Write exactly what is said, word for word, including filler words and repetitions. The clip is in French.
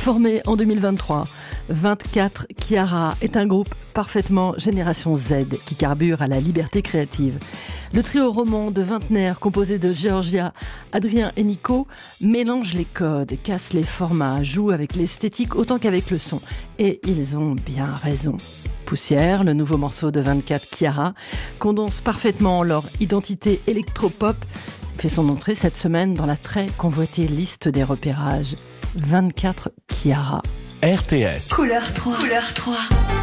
Formé en deux mille vingt-trois, vingt-quatre Chiara est un groupe parfaitement génération Z qui carbure à la liberté créative. Le trio roman de vingtenaires composé de Georgia, Adrien et Nico mélange les codes, casse les formats, joue avec l'esthétique autant qu'avec le son. Et ils ont bien raison. Poussière, le nouveau morceau de vingt-quatre Chiara, condense parfaitement leur identité électropop, fait son entrée cette semaine dans la très convoitée liste des repérages. vingt-quatre Chiara. R T S. Couleur trois. Couleur trois.